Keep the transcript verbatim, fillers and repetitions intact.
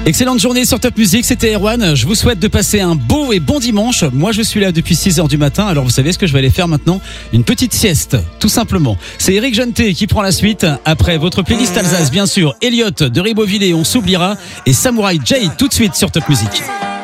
Excellente journée sur Top Music, c'était Erwan. Je vous souhaite de passer un beau et bon dimanche. Moi, je suis là depuis six heures du matin. Alors, vous savez ce que je vais aller faire maintenant? Une petite sieste, tout simplement. C'est Eric Jeantet qui prend la suite. Après votre playlist Alsace, bien sûr. Elliott de Ribeauvillé, On s'oubliera. Et Samouraï J tout de suite sur Top Music.